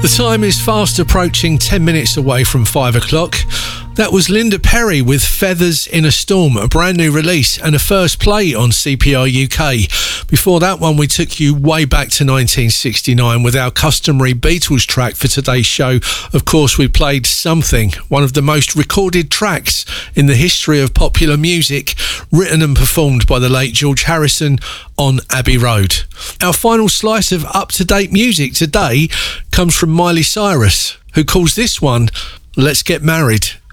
The time is fast approaching 10 minutes away from 5 o'clock. That was Linda Perry with Feathers in a Storm, a brand new release and a first play on CPR UK. Before that one, we took you way back to 1969 with our customary Beatles track for today's show. Of course, we played Something, one of the most recorded tracks in the history of popular music, written and performed by the late George Harrison on Abbey Road. Our final slice of up-to-date music today comes from Miley Cyrus, who calls this one Let's Get Married.